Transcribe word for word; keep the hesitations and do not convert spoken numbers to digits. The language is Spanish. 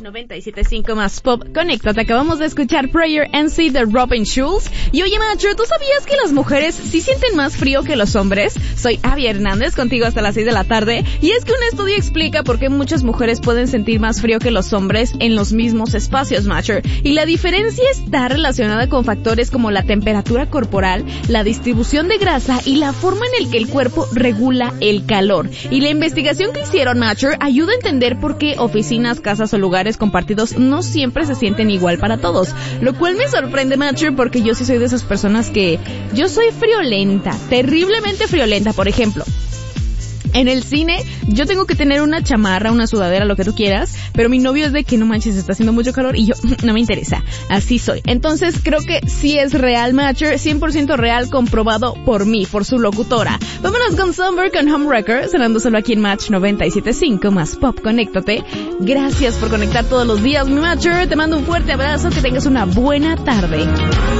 noventa y siete punto cinco más Pop. Conéctate, acabamos de escuchar Prayer and See de Robin Schulz. Y oye, macho, ¿tú sabías que las mujeres sí sienten más frío que los hombres? Soy Abby Hernández, contigo hasta las seis de la tarde. Y es que un estudio explica por qué muchas mujeres pueden sentir más frío que los hombres en los mismos espacios, macho. Y la diferencia está relacionada con factores como la temperatura corporal, la distribución de grasa y la forma en la que el cuerpo regula el calor. Y la investigación que hicieron, macho, ayuda a entender por qué oficinas, casas o lugares compartidos no siempre se sienten igual para todos, lo cual me sorprende, macho, porque yo sí soy de esas personas que yo soy friolenta, terriblemente friolenta. Por ejemplo, en el cine, yo tengo que tener una chamarra, una sudadera, lo que tú quieras, pero mi novio es de que no manches, está haciendo mucho calor y yo, no me interesa. Así soy. Entonces, creo que sí es real, Matcher, cien por ciento real, comprobado por mí, por su locutora. Vámonos con Summer, con Homewrecker, sonando solo aquí en Match noventa y siete punto cinco más Pop. Conéctate. Gracias por conectar todos los días, mi Matcher. Te mando un fuerte abrazo, que tengas una buena tarde.